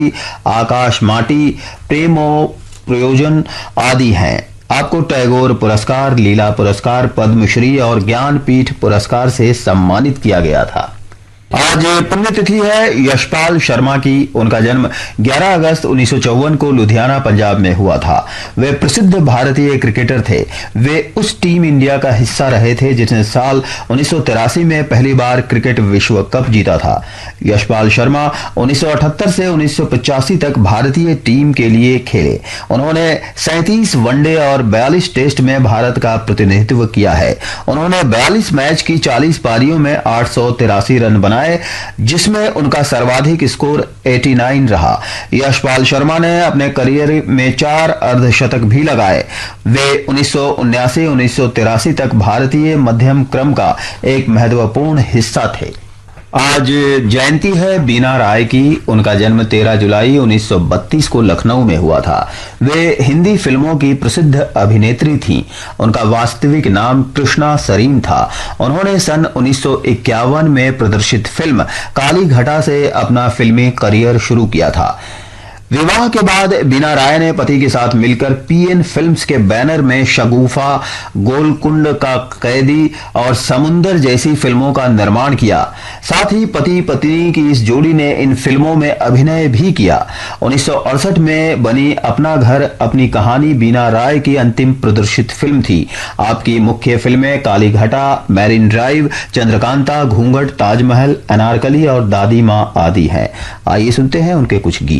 आकाश माटी, प्रेमो प्रयोजन आदि हैं। आपको टैगोर पुरस्कार, लीला पुरस्कार, पद्मश्री और ज्ञानपीठ पुरस्कार से सम्मानित किया गया था। आज पुण्यतिथि है यशपाल शर्मा की। उनका जन्म 11 अगस्त 1954 को लुधियाना, पंजाब में हुआ था। वे प्रसिद्ध भारतीय क्रिकेटर थे। वे उस टीम इंडिया का हिस्सा रहे थे जिसने साल 1983 में पहली बार क्रिकेट विश्व कप जीता था। यशपाल शर्मा 1978 से 1985 तक भारतीय टीम के लिए खेले। उन्होंने 37 वनडे और 42 टेस्ट में भारत का प्रतिनिधित्व किया है। उन्होंने 42 मैच की 40 पारियों में 883 रन बनाए, जिसमें उनका सर्वाधिक स्कोर 89 रहा। यशपाल शर्मा ने अपने करियर में 4 अर्धशतक भी लगाए। वे 1979-1983 तक भारतीय मध्यम क्रम का एक महत्वपूर्ण हिस्सा थे। आज जयंती है बीना राय की। उनका जन्म 13 जुलाई 1932 को लखनऊ में हुआ था। वे हिंदी फिल्मों की प्रसिद्ध अभिनेत्री थीं। उनका वास्तविक नाम कृष्णा सरीन था। उन्होंने सन 1951 में प्रदर्शित फिल्म काली घटा से अपना फिल्मी करियर शुरू किया था। विवाह के बाद बीना राय ने पति के साथ मिलकर पीएन फिल्म्स के बैनर में शगुफा, गोलकुंड का कैदी और समुंदर जैसी फिल्मों का निर्माण किया। साथ ही पति पत्नी की इस जोड़ी ने इन फिल्मों में अभिनय भी किया। 1968 में बनी अपना घर अपनी कहानी बीना राय की अंतिम प्रदर्शित फिल्म थी। आपकी मुख्य फिल्में काली घटा, मैरिन ड्राइव, चंद्रकांता, घूंघट, ताजमहल, अनारकली और दादी मां आदि हैं। आइए सुनते हैं उनके कुछ गीत।